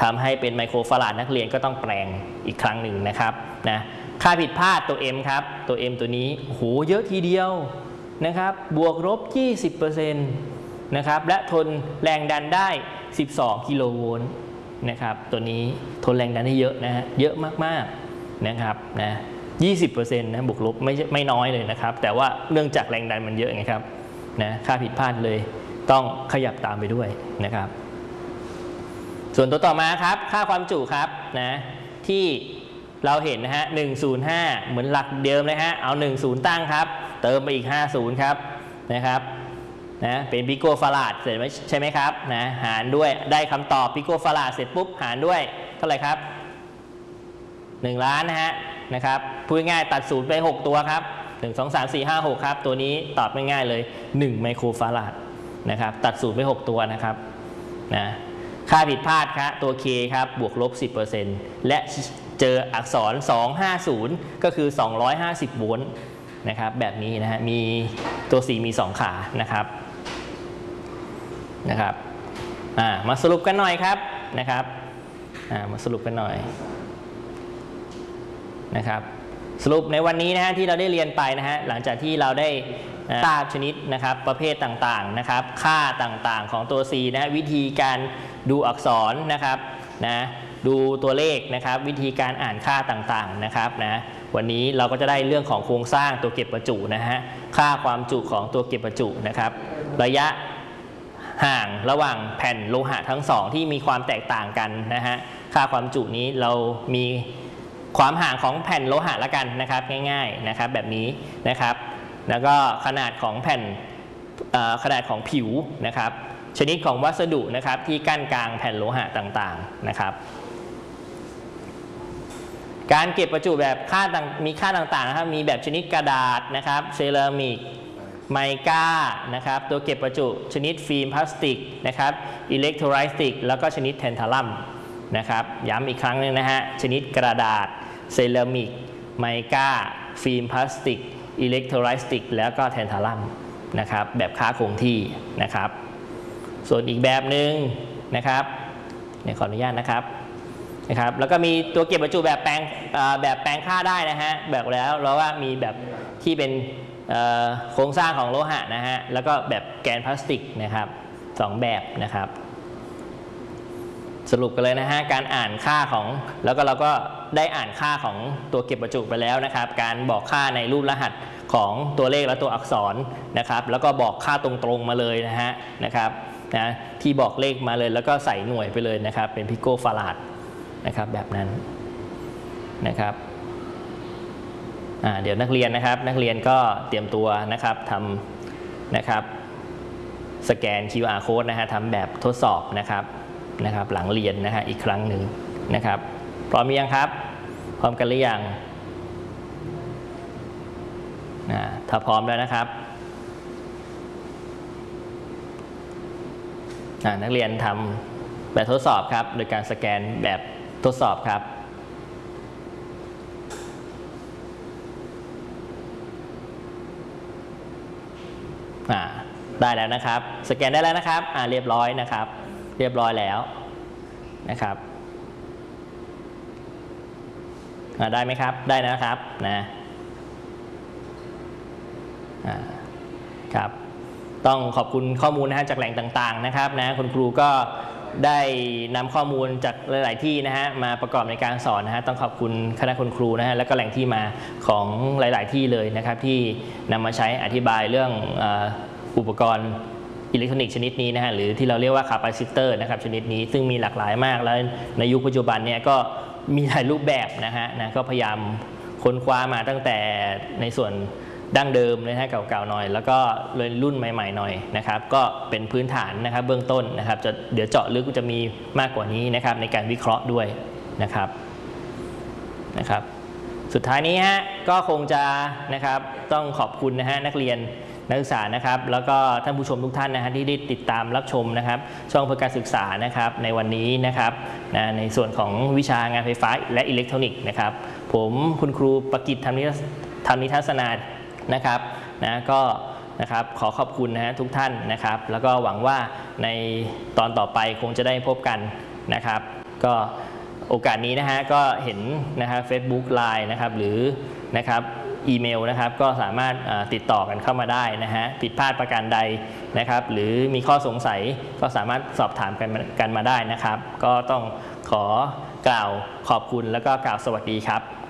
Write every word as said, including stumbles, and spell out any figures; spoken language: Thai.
ทำให้เป็นไมโครฟาราดนักเรียนก็ต้องแปลงอีกครั้งหนึ่งนะครับนะค่าผิดพลาดตัว M ครับตัว M ตัวนี้โหเยอะทีเดียวนะครับบวกลบ ยี่สิบเปอร์เซ็นต์ นะครับและทนแรงดันได้สิบสองกิโลโวลต์นะครับตัวนี้ทนแรงดันได้เยอะนะฮะเยอะมากๆนะครับนะ ยี่สิบเปอร์เซ็นต์ นะบวกลบไม่ไม่น้อยเลยนะครับแต่ว่าเนื่องจากแรงดันมันเยอะไงครับนะค่าผิดพลาดเลยต้องขยับตามไปด้วยนะครับส่วนตัวต่อมาครับค่าความจุครับนะที่เราเห็นนะฮะหนึ่งศูนย์ห้าเหมือนหลักเดิมเลยฮะเอาหนึ่งศูนย์ตั้งครับเติมไปอีกห้าศูนย์ครับนะครับนะเป็นปิโกฟาราดเสร็จใช่ไหมครับนะหารด้วยได้คำตอบปิโกฟาราดเสร็จปุ๊บหารด้วยเท่าไหร่ครับหนึ่งล้านนะฮะนะครับพูดง่ายๆตัดศูนย์ไปหกตัวครับหนึ่ง สอง สาม สี่ ห้า หกครับตัวนี้ตอบง่ายๆเลยหนึ่งไมโครฟาราดนะครับตัดศูนย์ไปหกตัวนะครับนะค่าผิดพลาดครับตัว K ครับบวกลบ สิบเปอร์เซ็นต์ และเจออักษรสองร้อยห้าสิบก็คือสองร้อยห้าสิบโวลต์นะครับแบบนี้นะฮะมีตัว C มีสองขานะครับนะครับอ่ามาสรุปกันหน่อยครับนะครับอ่ามาสรุปกันหน่อยนะครับสรุปในวันนี้นะฮะที่เราได้เรียนไปนะฮะหลังจากที่เราได้ทราบชนิดนะครับประเภทต่างๆนะครับค่าต่างๆของตัว C นะวิธีการดูอักษรนะครับนะดูตัวเลขนะครับวิธีการอ่านค่าต่างๆนะครับนะวันนี้เราก็จะได้เรื่องของโครงสร้างตัวเก็บประจุนะฮะค่าความจุของตัวเก็บประจุนะครับระยะห่างระหว่างแผ่นโลหะทั้งสองที่มีความแตกต่างกันนะฮะค่าความจุนี้เรามีความห่างของแผ่นโลหะละกันนะครับง่ายๆนะครับแบบนี้นะครับแล้วก็ขนาดของแผ่นขนาดของผิวนะครับชนิดของวัสดุนะครับที่กั้นกลางแผ่นโลหะต่างๆนะครับการเก็บประจุแบบค่ามีค่าต่างๆนะครับมีแบบชนิดกระดาษนะครับเซรามิกไมก้านะครับตัวเก็บประจุชนิดฟิล์มพลาสติกนะครับอิเล็กโทรไลติกแล้วก็ชนิดแทนทาลัมนะครับย้ำอีกครั้งนึงนะฮะชนิดกระดาษเซรามิกไมก้าฟิล์มพลาสติกอิเล็กโทรไลติกแล้วก็แทนทาลัมนะครับแบบค่าคงที่นะครับส่วนอีกแบบหนึ่งนะครับขออนุญาตนะครับนะครับแล้วก็มีตัวเก็บประจุแบบแปลงแบบแปลงค่าได้นะฮะแบบแล้วเราว่ามีแบบที่เป็นโครงสร้างของโลหะนะฮะแล้วก็แบบแกนพลาสติกนะครับสองแบบนะครับสรุปกันเลยนะฮะการอ่านค่าของแล้วก็เราก็ได้อ่านค่าของตัวเก็บประจุไปแล้วนะครับการบอกค่าในรูปรหัสของตัวเลขและตัวอักษรนะครับแล้วก็บอกค่าตรงๆมาเลยนะฮะนะครับนะที่บอกเลขมาเลยแล้วก็ใส่หน่วยไปเลยนะครับเป็นพิโกฟาราดนะครับแบบนั้นนะครับเดี๋ยวนักเรียนนะครับนักเรียนก็เตรียมตัวนะครับทำนะครับสแกน คิว อาร์ code นะฮะทำแบบทดสอบนะครับนะครับหลังเรียนนะฮะอีกครั้งหนึ่งนะครับพร้อมยังครับพร้อมกันหรือยังถ้าพร้อมแล้วนะครับนักเรียนทำแบบทดสอบครับโดยการสแกนแบบทดสอบครับได้แล้วนะครับสแกนได้แล้วนะครับอ่าเรียบร้อยนะครับเรียบร้อยแล้วนะครับได้ไหมครับได้นะครับนะครับต้องขอบคุณข้อมูลนะฮะจากแหล่งต่างๆนะครับนะคุณครูก็ได้นำข้อมูลจากหลายๆที่นะฮะมาประกอบในการสอนนะฮะต้องขอบคุณคณะคุณครูนะฮะและก็แหล่งที่มาของหลายๆที่เลยนะครับที่นำมาใช้อธิบายเรื่องอุปกรณ์อิเล็กทรอนิกส์ชนิดนี้นะฮะหรือที่เราเรียกว่าคาปาซิเตอร์นะครับชนิดนี้ซึ่งมีหลากหลายมากแล้วในยุคปัจจุบันเนี่ยก็มีหลายรูปแบบนะฮะนะก็พยายามค้นคว้ามาตั้งแต่ในส่วนดั้งเดิมนะฮะเก่าๆหน่อยแล้วก็เลยรุ่นใหม่ๆหน่อยนะครับก็เป็นพื้นฐานนะครับเบื้องต้นนะครับจะเดี๋ยวเจาะลึกจะมีมากกว่านี้นะครับในการวิเคราะห์ด้วยนะครับนะครับสุดท้ายนี้ฮะก็คงจะนะครับต้องขอบคุณนะฮะนักเรียนนักศึกษานะครับแล้วก็ท่านผู้ชมทุกท่านนะฮะที่ได้ติดตามรับชมนะครับช่องเพื่อการศึกษานะครับในวันนี้นะครับนะในส่วนของวิชางานไฟฟ้าและอิเล็กทรอนิกส์นะครับผมคุณครูประกิตธรรมนิทัศนานะครับนะก็นะครับขอขอบคุณนะฮะทุกท่านนะครับแล้วก็หวังว่าในตอนต่อไปคงจะได้พบกันนะครับก็โอกาสนี้นะฮะก็เห็นนะครับ Facebook ไลน์ นะครับหรือนะครับอีเมลนะครับก็สามารถติดต่อกันเข้ามาได้นะฮะผิดพลาดประการใดนะครับหรือมีข้อสงสัยก็สามารถสอบถามกันกันมาได้นะครับก็ต้องขอกล่าวขอบคุณแล้วก็กล่าวสวัสดีครับ